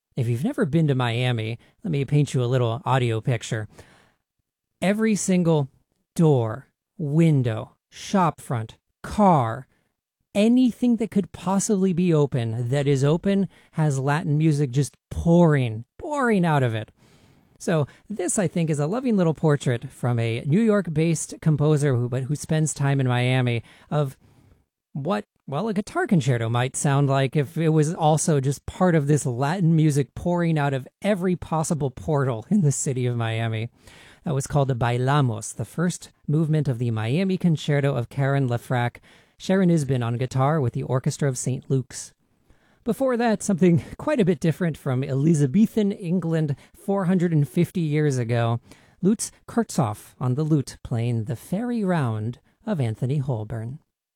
If you've never been to Miami, let me paint you a little audio picture. Every single door, window, shop front, car, anything that could possibly be open that is open has Latin music just pouring out of it. So this, I think, is a loving little portrait from a New York-based composer who spends time in Miami of what, well, a guitar concerto might sound like if it was also just part of this Latin music pouring out of every possible portal in the city of Miami. That was called Bailamos, the first movement of the Miami Concerto of Karen LeFrak. Sharon Isbin on guitar with the Orchestra of St. Luke's. Before that, something quite a bit different from Elizabethan England 450 years ago. Lutz Kurtzoff on the lute playing The Fairy Round of Anthony Holborn.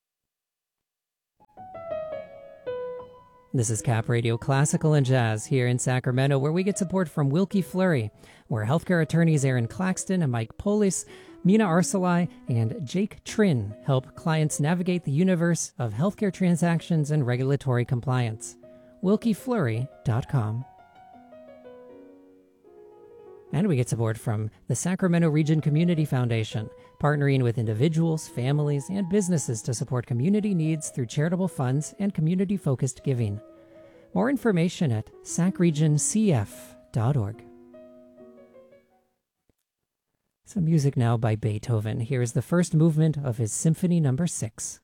This is Cap Radio Classical and Jazz here in Sacramento, where we get support from Wilkie Fleury, where healthcare attorneys Aaron Claxton and Mike Polis, Mina Arcelai, and Jake Trin help clients navigate the universe of healthcare transactions and regulatory compliance. WilkieFleury.com. And we get support from the Sacramento Region Community Foundation, partnering with individuals, families, and businesses to support community needs through charitable funds and community-focused giving. More information at sacregioncf.org. Some music now by Beethoven. Here is the first movement of his Symphony No. 6.